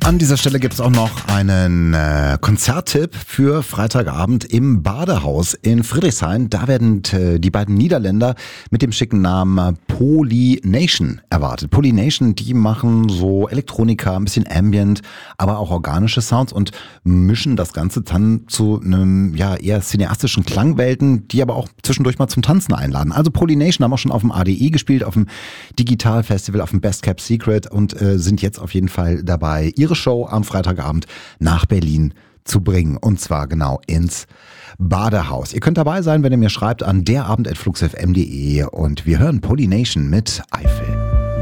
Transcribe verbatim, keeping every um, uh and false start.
An dieser Stelle gibt es auch noch einen äh, Konzerttipp für Freitagabend im Badehaus in Friedrichshain. Da werden äh, die beiden Niederländer mit dem schicken Namen Polynation erwartet. Polynation, die machen so Elektronika, ein bisschen Ambient, aber auch organische Sounds und mischen das Ganze dann zu einem ja eher cineastischen Klangwelten, die aber auch zwischendurch mal zum Tanzen einladen. Also Polynation haben auch schon auf dem A D I gespielt, auf dem Digital Festival, auf dem Best Kept Secret und äh, sind jetzt auf jeden Fall dabei, ihre Show am Freitagabend nach Berlin zu bringen. Und zwar genau ins Badehaus. Ihr könnt dabei sein, wenn ihr mir schreibt an derabend at fluxfm punkt de und wir hören Polynation mit Eifel.